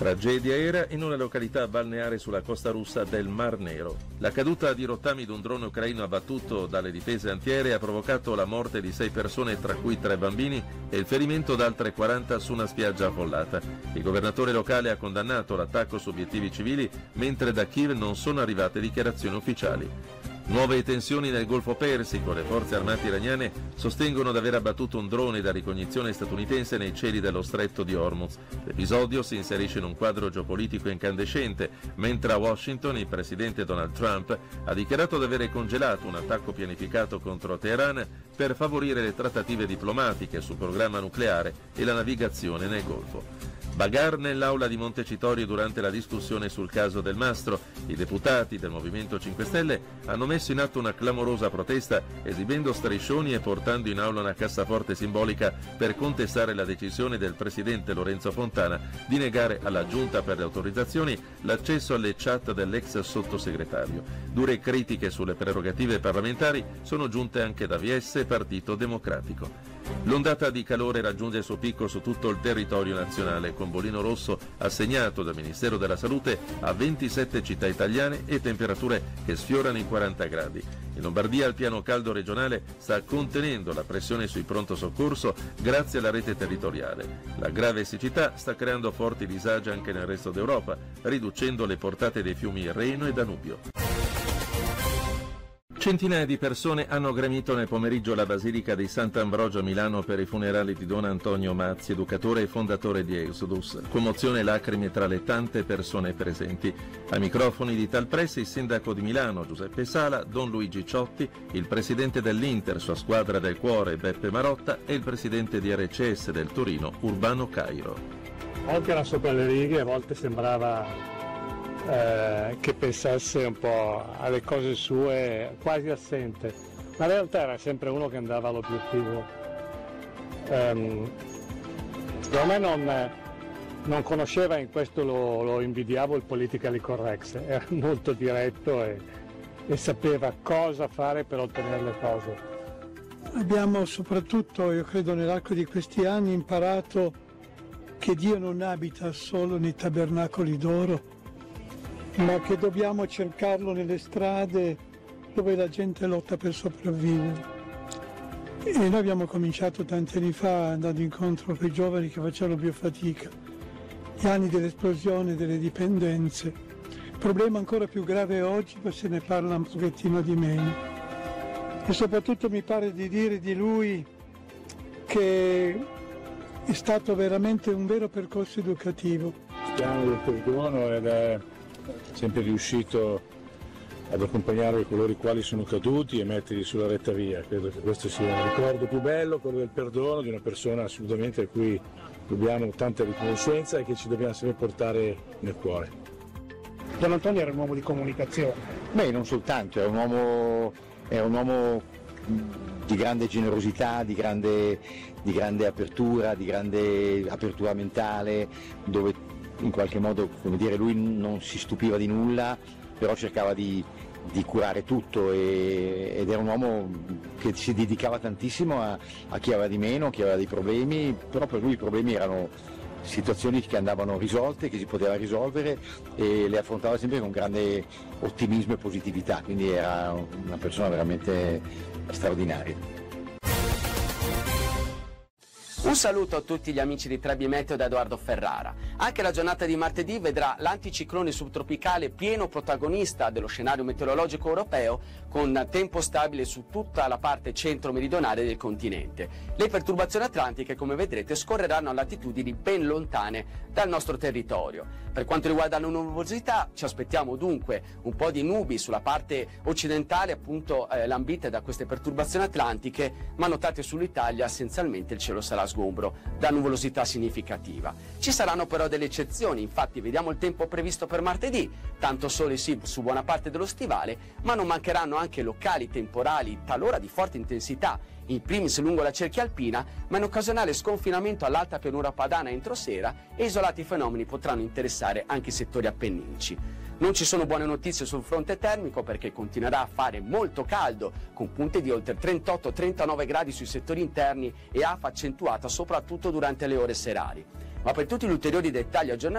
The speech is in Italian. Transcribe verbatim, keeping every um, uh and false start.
Tragedia era in una località balneare sulla costa russa del Mar Nero. La caduta di rottami di un drone ucraino abbattuto dalle difese antiaeree ha provocato la morte di sei persone, tra cui tre bambini, e il ferimento da altre quaranta su una spiaggia affollata. Il governatore locale ha condannato l'attacco su obiettivi civili, mentre da Kiev non sono arrivate dichiarazioni ufficiali. Nuove tensioni nel Golfo Persico. Le forze armate iraniane sostengono di aver abbattuto un drone da ricognizione statunitense nei cieli dello stretto di Hormuz. L'episodio si inserisce in un quadro geopolitico incandescente, mentre a Washington il presidente Donald Trump ha dichiarato di avere congelato un attacco pianificato contro Teheran per favorire le trattative diplomatiche sul programma nucleare e la navigazione nel Golfo. Bagar nell'aula di Montecitorio durante la discussione sul caso del Mastro. I deputati del Movimento cinque Stelle hanno messo in atto una clamorosa protesta esibendo striscioni e portando in aula una cassaforte simbolica per contestare la decisione del presidente Lorenzo Fontana di negare alla Giunta per le autorizzazioni l'accesso alle chat dell'ex sottosegretario. Dure critiche sulle prerogative parlamentari sono giunte anche da V S Partito Democratico. L'ondata di calore raggiunge il suo picco su tutto il territorio nazionale, con bolino rosso assegnato dal Ministero della Salute a ventisette città italiane e temperature che sfiorano i quaranta gradi. In Lombardia il piano caldo regionale sta contenendo la pressione sui pronto soccorso grazie alla rete territoriale. La grave siccità sta creando forti disagi anche nel resto d'Europa, riducendo le portate dei fiumi Reno e Danubio. Centinaia di persone hanno gremito nel pomeriggio la Basilica di Sant'Ambrogio a Milano per i funerali di Don Antonio Mazzi, educatore e fondatore di Exodus. Commozione e lacrime tra le tante persone presenti. Ai microfoni di Tal Press il sindaco di Milano Giuseppe Sala, Don Luigi Ciotti, il presidente dell'Inter, sua squadra del cuore Beppe Marotta e il presidente di R C S del Torino Urbano Cairo. A volte era sopra le righe, a volte sembrava Eh, che pensasse un po' alle cose sue, quasi assente, ma in realtà era sempre uno che andava all'obiettivo. Um, secondo me non, non conosceva, in questo lo, lo invidiavo, il politically correct, era molto diretto e, e sapeva cosa fare per ottenere le cose. Abbiamo soprattutto, io credo, nell'arco di questi anni imparato che Dio non abita solo nei tabernacoli d'oro, ma che dobbiamo cercarlo nelle strade dove la gente lotta per sopravvivere. E noi abbiamo cominciato tanti anni fa andando incontro a quei giovani che facevano più fatica, gli anni dell'esplosione delle dipendenze. Il problema ancora più grave oggi, ma se ne parla un pochettino di meno. E soprattutto mi pare di dire di lui che è stato veramente un vero percorso educativo. Il piano del perdono ed è sempre riuscito ad accompagnare coloro i quali sono caduti e metterli sulla retta via. Credo che questo sia il ricordo più bello, quello del perdono di una persona assolutamente a cui dobbiamo tanta riconoscenza e che ci dobbiamo sempre portare nel cuore. Don Antonio era un uomo di comunicazione. Beh, non soltanto, era un uomo, era un uomo di grande generosità, di grande, di grande apertura, di grande apertura mentale, dove in qualche modo, come dire, lui non si stupiva di nulla, però cercava di, di curare tutto e, ed era un uomo che si dedicava tantissimo a, a chi aveva di meno, chi aveva dei problemi, però per lui i problemi erano situazioni che andavano risolte, che si poteva risolvere e le affrontava sempre con grande ottimismo e positività, quindi era una persona veramente straordinaria. Un saluto a tutti gli amici di Trebi Meteo da Edoardo Ferrara. Anche la giornata di martedì vedrà l'anticiclone subtropicale pieno protagonista dello scenario meteorologico europeo, con tempo stabile su tutta la parte centro-meridionale del continente. Le perturbazioni atlantiche, come vedrete, scorreranno a latitudini ben lontane dal nostro territorio. Per quanto riguarda la nuvolosità, ci aspettiamo dunque un po' di nubi sulla parte occidentale, appunto eh, lambite da queste perturbazioni atlantiche, ma notate sull'Italia essenzialmente il cielo sarà sgombro da nuvolosità significativa. Ci saranno però delle eccezioni, infatti vediamo il tempo previsto per martedì, tanto sole sì su buona parte dello stivale, ma non mancheranno anche locali temporali talora di forte intensità, in primis lungo la cerchia alpina, ma in occasionale sconfinamento all'alta pianura padana entro sera, e isolati fenomeni potranno interessare anche i settori appenninici. Non ci sono buone notizie sul fronte termico perché continuerà a fare molto caldo, con punte di oltre trentotto trentanove gradi sui settori interni e afa accentuata soprattutto durante le ore serali. Ma per tutti gli ulteriori dettagli e aggiornamenti